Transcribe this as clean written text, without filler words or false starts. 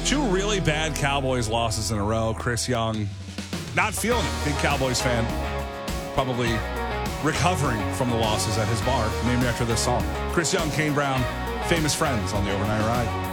Two really bad Cowboys losses in a row. Chris Young not feeling it. Big Cowboys fan. Probably recovering from the losses at his bar. Named after this song. Chris Young, Kane Brown, Famous Friends on the Overnight Ride.